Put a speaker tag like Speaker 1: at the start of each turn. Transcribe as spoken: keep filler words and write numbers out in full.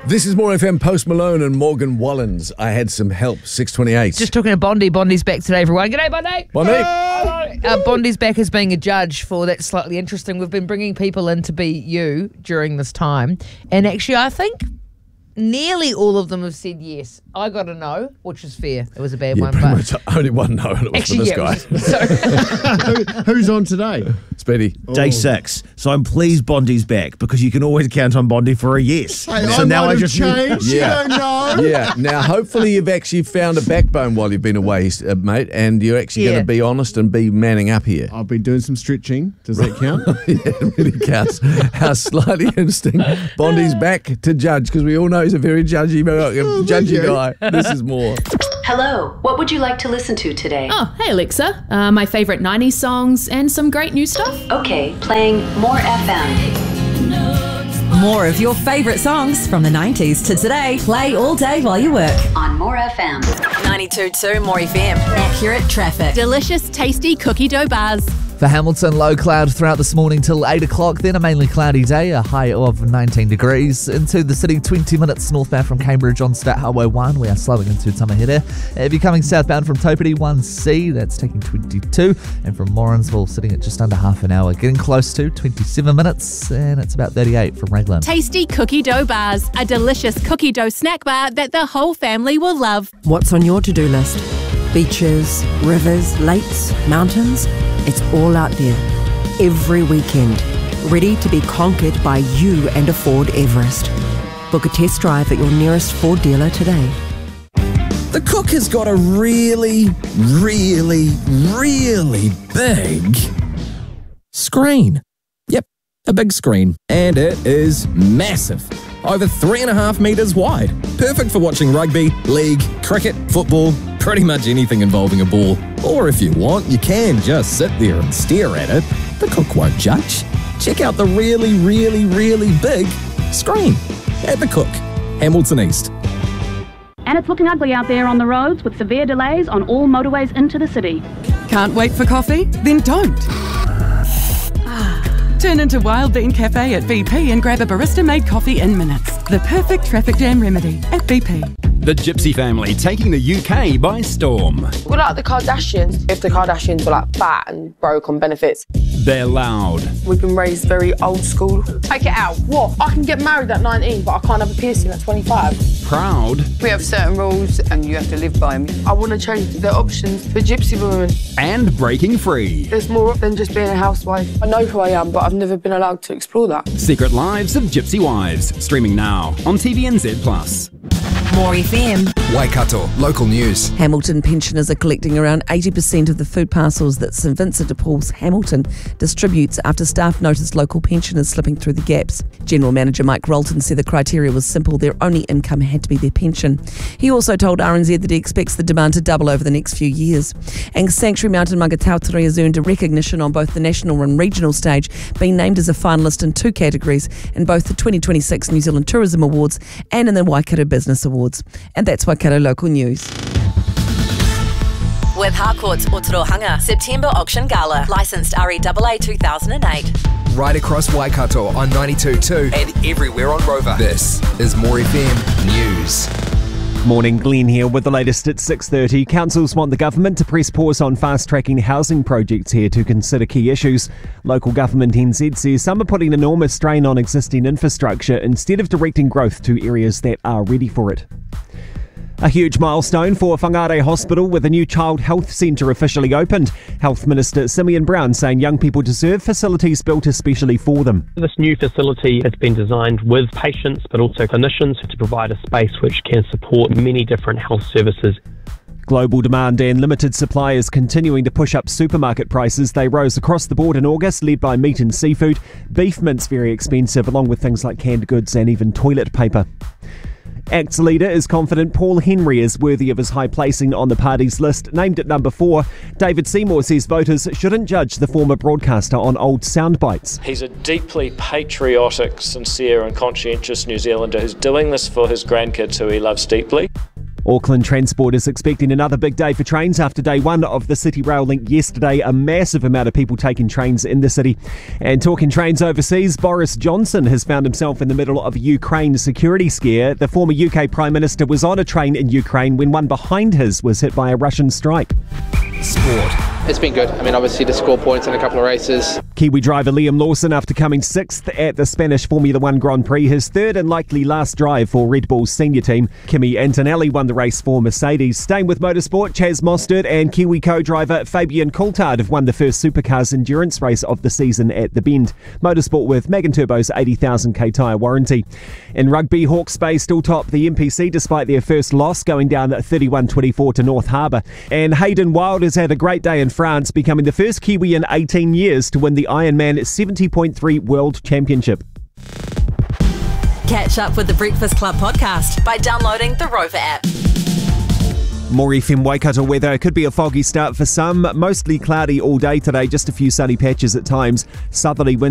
Speaker 1: This is More F M, Post Malone and Morgan Wallens. I had some help, six twenty-eight.
Speaker 2: Just talking to Bondi. Bondi's back today, everyone. G'day, Bondi.
Speaker 1: Bondi.
Speaker 2: Uh, Bondi's back as being a judge for That's Slightly Interesting. We've been bringing people in to be you during this time. And actually, I think nearly all of them have said yes. I got a no, which is fair. It was a bad
Speaker 1: Yeah,
Speaker 2: one.
Speaker 1: pretty
Speaker 2: But
Speaker 1: much only one no, and it was
Speaker 2: actually,
Speaker 1: for this
Speaker 2: yeah,
Speaker 1: guy.
Speaker 2: it was- so,
Speaker 3: Who's on today?
Speaker 1: Speedy.
Speaker 4: Day six. So I'm pleased Bondi's back because you can always count on Bondi for a yes.
Speaker 3: Hey,
Speaker 4: so
Speaker 3: I
Speaker 4: now
Speaker 3: might
Speaker 4: I
Speaker 3: have
Speaker 4: just
Speaker 3: changed.
Speaker 1: Yeah.
Speaker 3: You don't know.
Speaker 1: Yeah, now hopefully you've actually found a backbone while you've been away, uh, mate, and you're actually
Speaker 2: Yeah.
Speaker 1: going to be honest and be manning up here.
Speaker 3: I've been doing some stretching. Does that count?
Speaker 1: Yeah, it really counts. How slightly interesting. Bondi's back to judge because we all know he's a very judgy, uh, judgy
Speaker 3: you.
Speaker 1: guy. This is more.
Speaker 5: Hello, what would you like to listen to today?
Speaker 6: Oh, hey Alexa. Uh, my favourite nineties songs and some great new stuff.
Speaker 5: Okay, playing More F M.
Speaker 7: More of your favourite songs from the nineties to today. Play all day while you work.
Speaker 5: On More F M.
Speaker 7: ninety-two point two More F M. Accurate traffic.
Speaker 6: Delicious, tasty cookie dough bars.
Speaker 8: For Hamilton, low cloud throughout this morning till eight o'clock, then a mainly cloudy day, a high of nineteen degrees. Into the city, twenty minutes northbound from Cambridge on State Highway one. We are slowing into Tamahera. If you're coming southbound from Taupiti one C, that's taking twenty-two. And from Morrinsville, sitting at just under half an hour, getting close to twenty-seven minutes, and it's about thirty-eight from Raglan.
Speaker 6: Tasty cookie dough bars. A delicious cookie dough snack bar that the whole family will love.
Speaker 9: What's on your to-do list? Beaches, rivers, lakes, mountains? It's all out there, every weekend, ready to be conquered by you and a Ford Everest. Book a test drive at your nearest Ford dealer today.
Speaker 10: The Cook has got a really, really, really big screen. Yep, a big screen. And it is massive. Over three and a half metres wide. Perfect for watching rugby, league, cricket, football, pretty much anything involving a ball. Or if you want, you can just sit there and stare at it. The Cook won't judge. Check out the really, really, really big screen at The Cook, Hamilton East.
Speaker 11: And it's looking ugly out there on the roads with severe delays on all motorways into the city.
Speaker 12: Can't wait for coffee? Then don't. Turn into Wild Bean Cafe at B P and grab a barista-made coffee in minutes. The perfect traffic jam remedy at B P.
Speaker 13: The Gypsy family taking the U K by storm.
Speaker 14: We're like the Kardashians. If the Kardashians were like fat and broke on benefits.
Speaker 13: They're loud.
Speaker 14: We've been raised very old school. Take it out. What? I can get married at nineteen, but I can't have a piercing at twenty-five.
Speaker 13: Proud.
Speaker 14: We have certain rules and you have to live by them. I want to change the options for Gypsy women.
Speaker 13: And breaking free.
Speaker 14: There's more than just being a housewife. I know who I am, but I've never been allowed to explore that.
Speaker 13: Secret Lives of Gypsy Wives. Streaming now on T V N Z plus.
Speaker 7: More F M.
Speaker 10: Waikato, local news.
Speaker 9: Hamilton pensioners are collecting around eighty percent of the food parcels that St Vincent de Paul's Hamilton distributes after staff noticed local pensioners slipping through the gaps. General Manager Mike Rolton said the criteria was simple. Their only income had to be their pension. He also told R N Z that he expects the demand to double over the next few years. And Sanctuary Mountain Maungatautari has earned a recognition on both the national and regional stage, being named as a finalist in two categories in both the twenty twenty-six New Zealand Tourism Awards and in the Waikato Business Awards. And that's Waikato Local News.
Speaker 7: With Harcourt's Otorohanga September Auction Gala, licensed R E A A two thousand eight.
Speaker 10: Right across Waikato on ninety-two point two and everywhere on Rover. This is More F M News.
Speaker 15: Morning, Glenn here with the latest at six thirty. Councils want the government to press pause on fast-tracking housing projects here to consider key issues. Local government N Z says some are putting enormous strain on existing infrastructure instead of directing growth to areas that are ready for it. A huge milestone for Whangarei Hospital with a new child health centre officially opened. Health Minister Simeon Brown saying young people deserve facilities built especially for them.
Speaker 16: This new facility has been designed with patients but also clinicians to provide a space which can support many different health services.
Speaker 15: Global demand and limited supply is continuing to push up supermarket prices. They rose across the board in August, led by meat and seafood. Beef mint's very expensive, along with things like canned goods and even toilet paper. ACT's leader is confident Paul Henry is worthy of his high placing on the party's list, named at number four. David Seymour says voters shouldn't judge the former broadcaster on old sound bites.
Speaker 17: He's a deeply patriotic, sincere and conscientious New Zealander who's doing this for his grandkids who he loves deeply.
Speaker 15: Auckland Transport is expecting another big day for trains after day one of the City Rail Link yesterday. A massive amount of people taking trains in the city. And talking trains overseas, Boris Johnson has found himself in the middle of a Ukraine security scare. The former U K Prime Minister was on a train in Ukraine when one behind his was hit by a Russian strike. Sport.
Speaker 17: It's been good. I mean, obviously to score points in a couple of races.
Speaker 15: Kiwi driver Liam Lawson, after coming sixth at the Spanish Formula One Grand Prix, his third and likely last drive for Red Bull's senior team. Kimi Antonelli won the race for Mercedes. Staying with motorsport, Chaz Mostert and Kiwi co-driver Fabian Coulthard have won the first supercars endurance race of the season at the Bend. Motorsport with Megan Turbo's eighty thousand k tyre warranty. In rugby, Hawke's Bay still top the N P C despite their first loss, going down thirty-one twenty-four to North Harbour. And Hayden Wild has had a great day in France, becoming the first Kiwi in eighteen years to win the Ironman seventy point three World Championship.
Speaker 7: Catch up with the Breakfast Club podcast by downloading the Rover app.
Speaker 15: More F M Waikato weather. It could be a foggy start for some. Mostly cloudy all day today, just a few sunny patches at times. Southerly winds